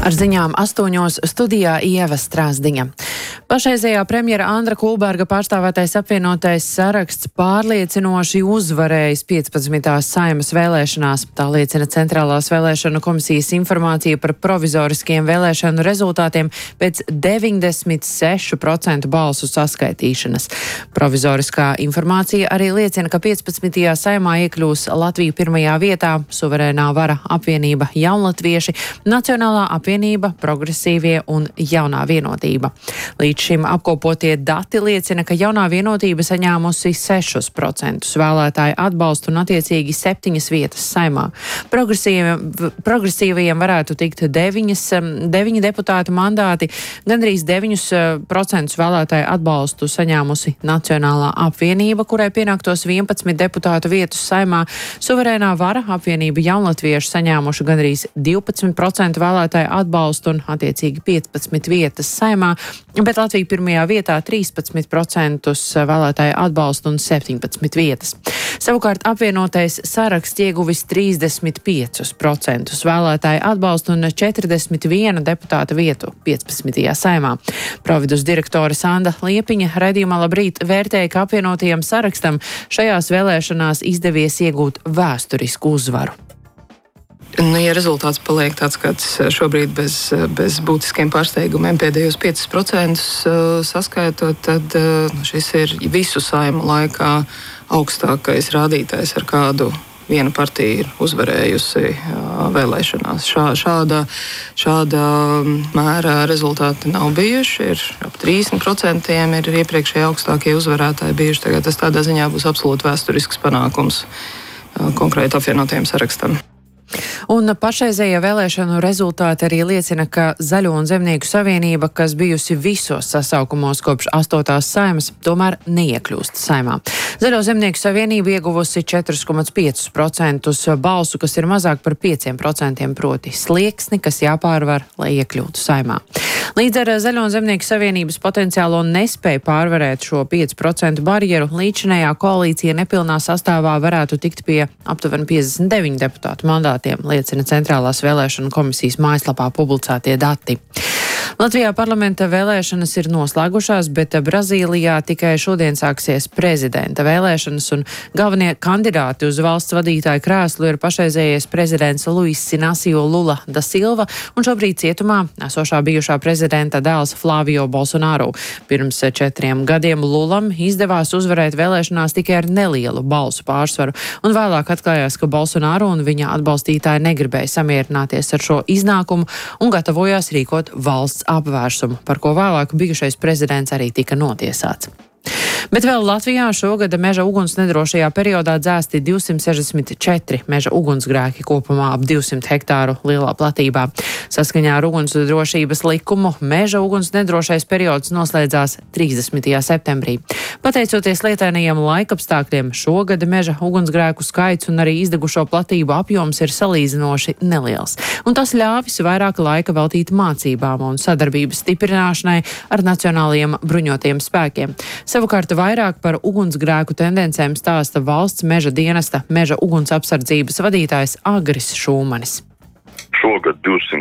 Ar ziņām 8 studijā Ieva Strāzdiņa. Pašreizējā premjera Andra Kulberga pārstāvētais apvienotais saraksts pārliecinoši uzvarējis 15. Saeimas vēlēšanās. Tā liecina Centrālās vēlēšanu komisijas informācija par provizoriskiem vēlēšanu rezultātiem pēc 96% balsu saskaitīšanas. Provizoriskā informācija arī liecina, ka 15. Saeimā iekļūs Latviju pirmajā vietā, suverēnā vara apvienība Jaunlatvieši, Nacionālā apvienība, Progresīvie un Jaunā vienotība. Līdz šim apkopotie dati liecina, ka Jaunā vienotība saņēmusi 6% vēlētāju atbalstu un attiecīgi 7 vietas Saeimā. Progresīvajiem varētu tikt 9 deputātu mandāti, gandrīz 9% vēlētāju atbalstu saņēmusi Nacionālā apvienība, kurai pienāktos 11 deputātu vietas Saeimā. Suverēnā vara apvienība Jaunlatvieši saņēmuši gandrīz 12% vēlētāju atbalstu un attiecīgi 15 vietas Saeimā, bet Latvija pirmajā vietā 13% vēlētāju atbalstu un 17 vietas. Savukārt apvienotais saraksts ieguvis 35% vēlētāju atbalstu un 41 deputāta vietu 15. Saeimā. Providus direktore Sanda Liepiņa raidījumā Labrīt vērtēja, ka apvienotajam sarakstam šajās vēlēšanās izdevies iegūt vēsturisku uzvaru. Ja rezultāts paliek tāds, kāds šobrīd bez būtiskiem pārsteigumiem pēdējos 5% saskaitot, tad šis ir visu Saimu laikā augstākais rādītājs, ar kādu viena partija ir uzvarējusi vēlēšanās. Šāda mērā rezultāti nav bijuši. Ir ap 30% ir iepriekšēji augstākie uzvarētāji bijuši. Tagad tas tādā ziņā būs absolūti vēsturisks panākums konkrēti apvienotajam sarakstam. Un pašreizējie vēlēšanu rezultāti arī liecina, ka Zaļo un Zemnieku savienība, kas bijusi visos sasaukumos kopš 8. Saeimas, tomēr neiekļūst Saeimā. Zaļo Zemnieku savienība ieguvusi 4,5% balsu, kas ir mazāk par 5%, proti slieksni, kas jāpārvar, lai iekļūtu Saeimā. Līdz ar Zaļo un Zemnieku savienības potenciālo nespēju pārvarēt šo 5% barjeru, līdzinējā koalīcija nepilnā sastāvā varētu tikt pie aptuveni 59 deputātu mandātiem, liecina Centrālās vēlēšanu komisijas mājaslapā publicētie dati. Latvijā parlamenta vēlēšanas ir noslēgušās, bet Brazīlijā tikai šodien sāksies prezidenta vēlēšanas, un galvenie kandidāti uz valsts vadītāju krēslu ir pašreizējais prezidents Luis Inacio Lula da Silva un šobrīd cietumā esošā bijušā prezidenta dēls Flávio Bolsonaro. Pirms 4 gadiem Lulam izdevās uzvarēt vēlēšanās tikai ar nelielu balsu pārsvaru, un vēlāk atklājās, ka Bolsonaro un viņa atbalstītāji negribēja samierināties ar šo iznākumu un gatavojās rīkot valsts apvērsumu, par ko vēlāk bijušais prezidents arī tika notiesāts. Bet vēl Latvijā šogad meža uguns nedrošajā periodā dzēsti 264 meža ugunsgrēki, kopumā ap 200 hektāru lielā platībā. Saskaņā ar ugunsdrošības likumu meža uguns nedrošais periods noslēdzās 30. septembrī. Pateicoties lietainajiem laikapstākļiem, šogad meža ugunsgrēku skaits un arī izdegušo platību apjoms ir salīdzinoši neliels. Un tas ļāvis vairāk laika veltīt mācībām un sadarbības stiprināšanai ar nacionālajiem bruņotajiem spēkiem. Savukārt vairāk par ugunsgrēku tendencēm stāsta valsts meža dienesta meža ugunsapsardzības vadītājs Agris Šūmanis. Šogad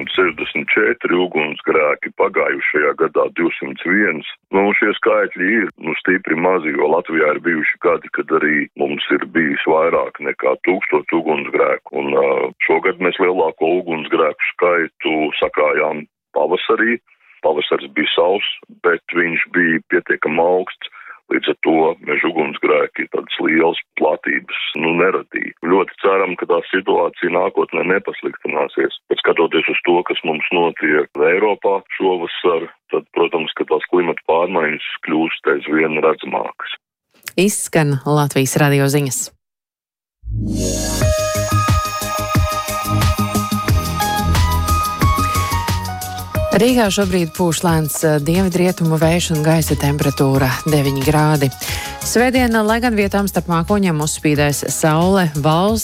264 ugunsgrēki, pagājušajā gadā 201. Šie skaitļi ir stipri mazi, jo Latvijā ir bijuši gadi, kad arī mums ir bijis vairāk nekā 1000 ugunsgrēku. Un šogad mēs lielāko ugunsgrēku skaitu sakrājām pavasarī. Pavasaris bija sauss, bet viņš bija pietiekami augsts. Līdz ar to meža ugunsgrēki tādas lielas platības neradīja. Ļoti ceram, ka tā situācija nākotnē nepasliktināsies. Bet skatoties uz to, kas mums notiek Eiropā šovasar, tad, protams, ka tās klimata pārmaiņas kļūst aizvien redzamākas. Izskan Latvijas radio ziņas. Rīgā šobrīd pūš lēns dienvidrietumu vējš un gaisa temperatūra 9 grādi. Svētdiena, lai gan vietām starp mākoņiem uzspīdēs saule, valsts